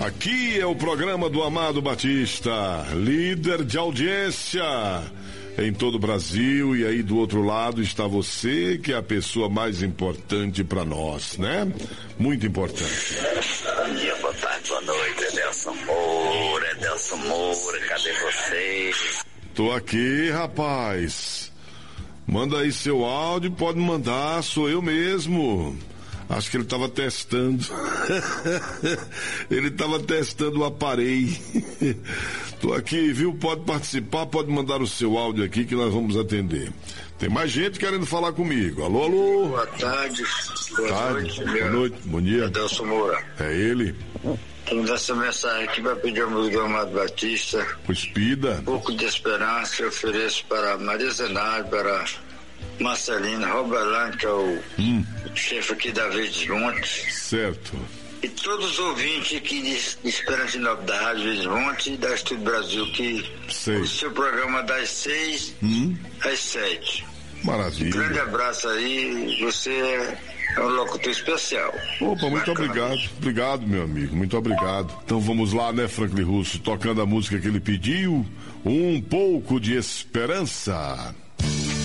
Aqui é o programa do Amado Batista, líder de audiência em todo o Brasil, e aí do outro lado está você, que é a pessoa mais importante para nós, né? Muito importante. Bom dia, boa tarde, boa noite, Edelson Moura, cadê você? Tô aqui, rapaz. Manda aí seu áudio, pode mandar, sou eu mesmo. Acho que ele estava testando. Ele estava testando o aparelho. Tô aqui, viu? Pode participar, pode mandar o seu áudio aqui que nós vamos atender. Tem mais gente querendo falar comigo. Alô, alô? Boa tarde. Boa noite. Boa noite, bom dia. Edelson Moura. É ele? Temos essa mensagem aqui para pedir a música do Amado Batista. Pois pida. Um pouco de esperança eu ofereço para Maria Zenário, para Marcelino Roberlândia, que é o chefe aqui da Verdes Montes. Certo. E todos os ouvintes aqui de Esperança Nova da Rádio Verdes Montes e da Estúdio Brasil, que o seu programa das 6 às 7. Maravilha. Um grande abraço aí, você é um locutor especial. Opa, muito obrigado. Obrigado, meu amigo, muito obrigado. Então vamos lá, né, Franklin Russo, tocando a música que ele pediu, Um Pouco de Esperança.